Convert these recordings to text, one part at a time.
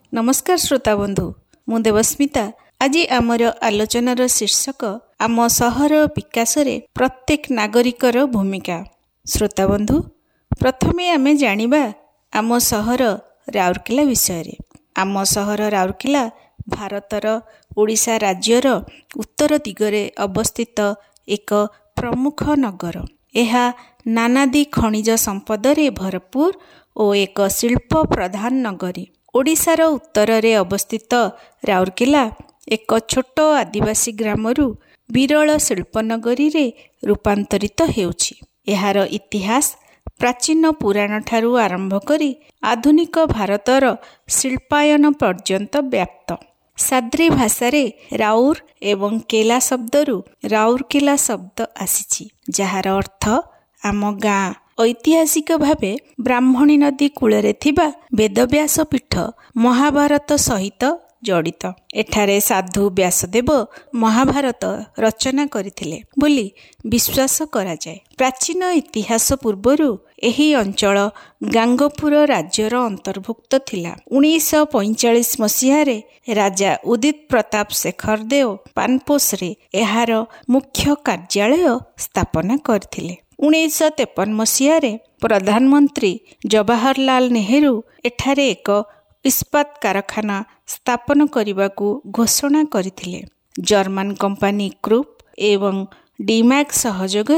नमस्कार श्रोता बंधु मु देवस्मिता। आज आमर आलोचनार शीर्षक आम सहर विकास रे प्रत्येक नागरिकर भूमिका। श्रोता बंधु, प्रथमे आमे जानिबा आम सहर राउरकेला विषय। आम सहर राउरकेला भारतर ओडिशा राज्यर उत्तर दिगरे अवस्थित एक प्रमुख नगर। यह नानादी खनिज संपद रे भरपूर और एक शिल्प प्रधान नगरी। ओडिशार उत्तर रे अवस्थित राउरकेला एक छोट आदिवासी ग्रामरू विरल शिल्पनगरी रे रूपांतरित हेउछि। एहार इतिहास प्राचीन पुराण ठारू आरंभ करी आधुनिक भारतर शिल्पायन पर्यंत व्याप्त। साद्री भाषा रे राउर एवं केला शब्दरू राउरकेला शब्द आसीछि, जहार अर्थ आम गाँ। ऐतिहासिक भावे ब्राह्मणी नदी कूଳରେ थिबा वेदव्यास पीठ महाभारत सहित जड़ित। एठारे साधु व्यासदेव महाभारत रचना करथिले बोली विश्वास करा जाय। प्राचीन इतिहास पूर्वरु एही अंचल गांगपुर राज्यर अंतर्भुक्त थिला। 1945 मसीहारे राजा उदित प्रताप शेखर देव पानपोसरे एहार मुख्य कार्यालय स्थापना करथिले। 1953 मसीहारे प्रधानमंत्री जवाहरलाल नेहरू एठारे एक इस्पात कारखाना स्थापन करने घोषणा करथिले। जर्मन कंपनी क्रूप एवं डीमैक सहयोग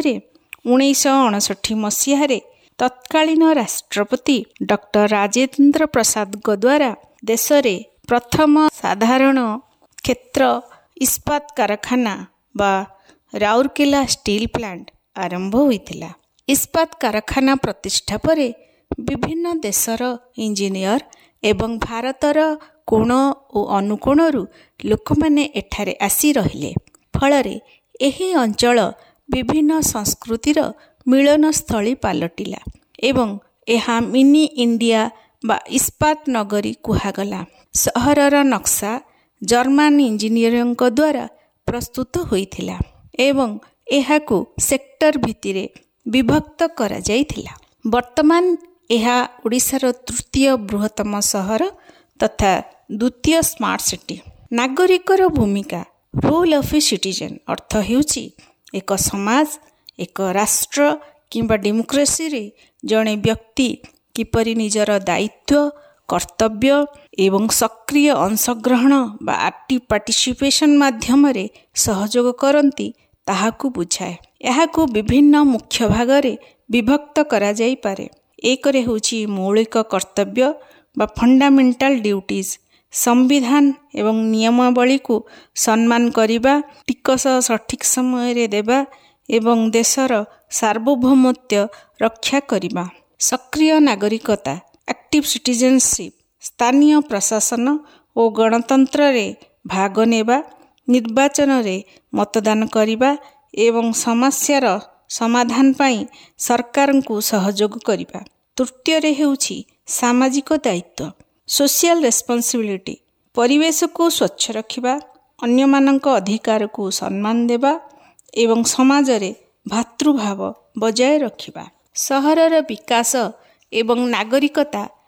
1959 मसीहारे तत्कालीन राष्ट्रपति डॉक्टर राजेंद्र प्रसाद द्वारा देश रे प्रथम साधारण क्षेत्र इस्पात कारखाना बा राउरकेला स्टील प्लांट आरंभ होइतिला। इस्पात कारखाना प्रतिष्ठा परे विभिन्न देशर इंजीनियर एवं भारतर कोण और अनुकोणरू लोक माने एठारे आसी रहिले। फलरे एही अंचल विभिन्न संस्कृतिर मिलन स्थली पालटिला एवं एहा मिनी इंडिया बा इस्पात नगरी कुहागला। सहरर नक्शा जर्मन इंजीनियरंक द्वारा प्रस्तुत होइथिला एवं एहाकू सेक्टर भितिरे विभक्त करा जाइथिला। वर्तमान यह ओडिशार तृतीय बृहत्तम सहर तथा द्वितीय स्मार्ट सिटी। नागरिकर भूमिका रोल ऑफ ए सिटीजन अर्थ हेउछि एक समाज, एक राष्ट्र किंबा डेमोक्रेसी रे जड़े व्यक्ति किपरि निजर दायित्व कर्तव्य एवं सक्रिय अंशग्रहण बा एक्टिव पार्टिसिपेशन माध्यम रे सहयोग करती ताहाकू बुझाए। एहाकू विभिन्न मुख्य भाग रे विभक्त करा जाई पारे। एक रे होछि मौलिक कर्तव्य बा फंडामेंटल ड्यूटीज, संविधान एवं नियमावली को सम्मान करिबा, टिकस सठिक समय रे देबा एवं देशर सार्वभौमत्व रक्षा करिबा। सक्रिय नागरिकता एक्टिव सिटीजनशिप, स्थानीय प्रशासन और गणतंत्र रे भाग नेबा, निर्वाचन रे मतदान करिबा एवं समस्यार समाधान पाई सरकार को सहयोग करिबा। तृतीय रे हेउछि सामाजिक दायित्व सोशल रेस्पॉन्सिबिलिटी, परिवेश को स्वच्छ रखिबा, अन्य मानक अधिकार को सम्मान देबा एवं समाज रे भातृभाव बजाय रखिबा। सहरर विकास एवं नागरिकता